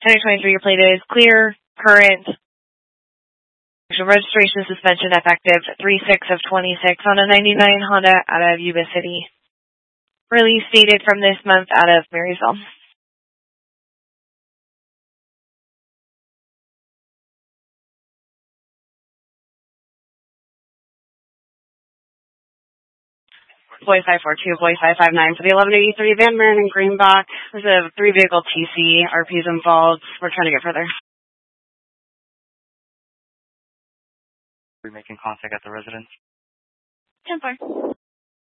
2023, your plate is clear, current. Registration suspension effective 3/6 of 26 on a 99 Honda out of Yuba City. Release dated from this month out of Marysville. Boy 542, Boy 559 for the 1183 Van Buren and Greenbach. There's a 3-vehicle TC. RP's involved. We're trying to get further. We're making contact at the residence. 10-4.